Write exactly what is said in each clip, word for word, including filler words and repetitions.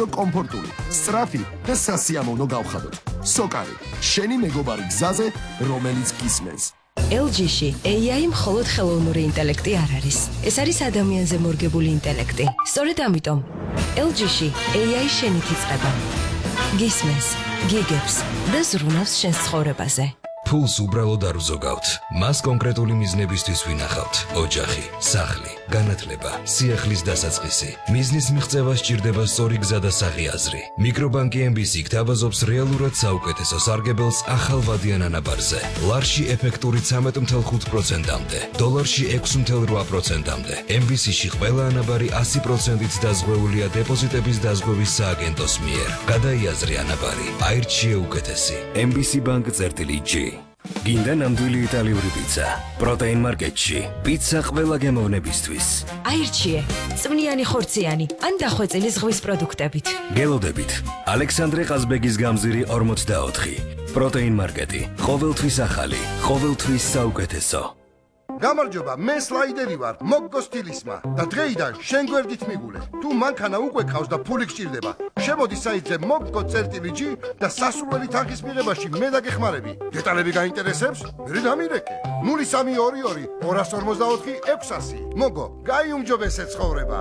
უფრო კომფორტული, სწრაფი და სასიამოვნო გავხადოთ. სოკარი, შენი მეგობარი გზაზე, რომელიც გისმენს. ელ ჯი-ში ეი აი მხოლოდ ხელოვნური ინტელექტი არ არის. ეს არის ადამიანზე მორგებული ინტელექტი. სწორედ ამიტომ ელ ჯი-ში ეი აი შენით იწყება. გისმენს, გიგებს და ზრუნავს შენს ცხოვრებაზე. ფულს უბრალოდ არ უზოგავთ. მას კონკრეტული მიზნებისთვის ვინახავთ. ოჯახი, სახლი, განათლება, სიახლის დასაწყისი. მიზნის მიღწევა სჭირდება სწორი გზა და საღი აზრი. მიკრობანკი ემ ბი სი გთავაზობს რეალურად საუკეთესო სარგებელს ახალვადიან ანაბარზე. ლარში ეფექტური ცამეტ ათი ხუთი პროცენტამდე, დოლარში ექვსი ათი რვა პროცენტამდე. ემ ბი სი-ში ყველა ანაბარი ასი პროცენტით დაზღვეულია დეპოზიტების დაზღვევის სააგენტოს მიერ. გადაიაზრე ანაბარი, აირჩიე უკეთესი. ემ ბი სი ბანკ წერტილი ჯი. გინდა ნამდვილი იტალიური პიცა. პროტეინ მარკეტში. პიცა ყველა გემოვნებისთვის. აირჩიე წვნიანი ხორციანი ან დახვეწილი ზღვის პროდუქტებით. გელოდებით. ალექსანდრე ყაზბეგის გამზირი ორმოცდაოთხი. პროტეინ მარკეტი. ყოველთვის ახალი, ყოველთვის საუკეთესო. გამარჯობა, მე სლაიდერი ვარ, მოგგო სტილისმა და დღეიდან შენ გვერდით მიგულე. თუ მანქანა უკვე ყავს და ფული გჭირდება, შემოდი საიტზე მოგგო წერტილი ჯი და სასურველი თანხის მიღებაში მე დაგეხმარები. დეტალები გაინტერესებს? მე დამირეკე. ნული სამი ორი ორი ორას ორმოცდაოთხი ექვსასი. მოგო, გაიუმჯობესე ცხოვრება.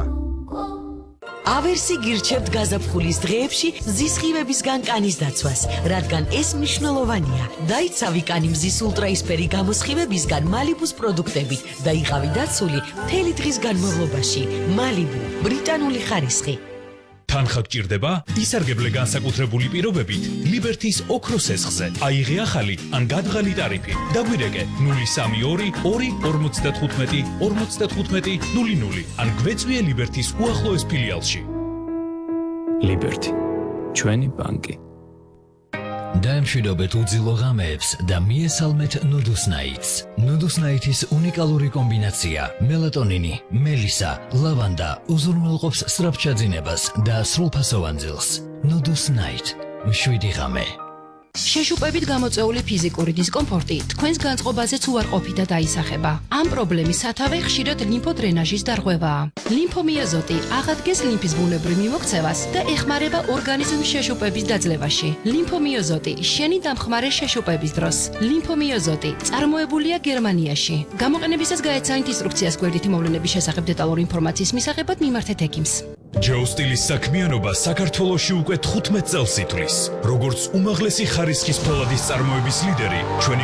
ავერსი გირჩევთ გაზაფხულის დღეებში მზის სხივებისგან კანის დაცვას, რადგან ეს მნიშვნელოვანია. დაიცავი კანი მზის ულტრაისფერი გამოსხივებისგან მალიბუს პროდუქტებით და იყავი დაცული მთელი დღის განმავლობაში. მალიბუ, ბრიტანული ხარისხი. თანხა გჭირდება? ისარგებლე განსაკუთრებული პირობებით ლიბერთის ოქროს სესხზე. აიღე ახალი ან გადღალი ტარიფი. დაგვირეკე ნული სამი ორი ორი ორმოცდათხუთმეტი ორმოცდათხუთმეტი ნული ნული ან გვეწვიე ლიბერთის უახლოეს ფილიალში. ლიბერთი, ჩვენი ბანკი. დაემშვიდობეთ უძილო ღამეებს და მიესალმეთ ნუდუსნაიტს. ნუდუსნაიტის უნიკალური კომბინაცია მელატონინი, მელისა, ლავანდა უზრუნველყოფს სწრაფჩაძინებას და სრულფასოვან ძილს. ნუდუსნაიტ, მშვიდი ღამე. შეშუპებით გამოწვეული ფიზიკური დისკომფორტი თქვენს განწყობაზეც უარყოფი და დაისახება. ამ პრობლემის სათავე ხშირად ლიმფოდრენაჟის დარღვევაა. ლიმფომიოზოტი აღადგენს ლიმფის ბუნებრივ მიმოქცევას და ეხმარება ორგანიზმის შეშუპების დაძლევაში. ლიმფომიოზოტი შენი დამხმარე შეშუპების დროს. ლიმფომიოზოტი წარმოებულია გერმანიაში. გამოყენებისას გაეცანით ინსტრუქციას გვერდითი მოვლენების შესახებ დეტალური ინფორმაციის მისაღებად მიმართეთ ექიმს. ჯო სტილის საქმიანობა საქართველოში უკვე თხუთმეტ წელს ითვლის. როგორც უმაღლესი ხარისხის ფოლადის წარმოების ლიდერი, ჩვენი